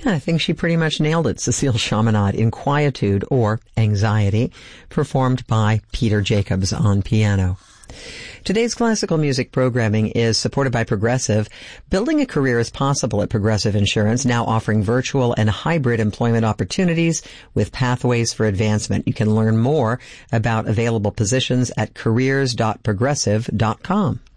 Yeah, I think she pretty much nailed it. Cecile Chaminade in Quietude or Anxiety, performed by Peter Jacobs on piano. Today's classical music programming is supported by Progressive. Building a career is possible at Progressive Insurance, now offering virtual and hybrid employment opportunities with pathways for advancement. You can learn more about available positions at careers.progressive.com.